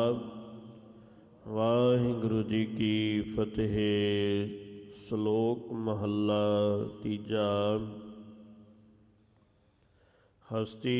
ਵਾਹਿਗੁਰੂ ਜੀ ਕੀ ਫਤਿਹ। ਸ਼ਲੋਕ ਮਹੱਲਾ ਤੀਜਾ। ਹਸਤੀ